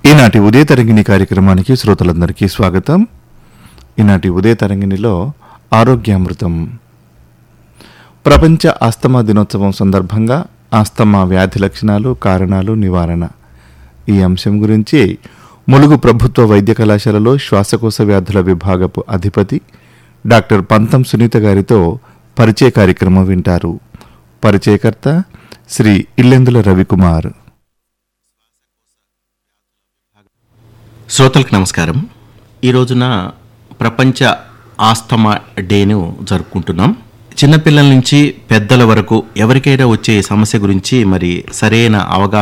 ఈనాటి ఉదయ తరంగిణి కార్యక్రమానికి శ్రోతలందరికీ స్వాగతం. ఈనాటి ఉదయ తరంగిణిలో ఆరోగ్యామృతం ప్రపంచ ఆస్తమా దినోత్సవం సందర్భంగా ఆస్తమా వ్యాధి లక్షణాలు, కారణాలు, నివారణ ఈ అంశం గురించి ములుగు ప్రభుత్వ వైద్య కళాశాలలో శ్వాసకోశ వ్యాధుల విభాగపు అధిపతి డాక్టర్ పంతం సునీత గారితో పరిచయ కార్యక్రమం వింటారు. పరిచయకర్త శ్రీ ఇల్లెందుల రవికుమార్. శ్రోతలకు నమస్కారం. ఈ రోజున ప్రపంచ ఆస్తమా డేను జరుపుకుంటున్నాం. చిన్నపిల్లల నుంచి పెద్దల వరకు ఎవరికైనా వచ్చే సమస్య గురించి మరి సరైన అవగాహన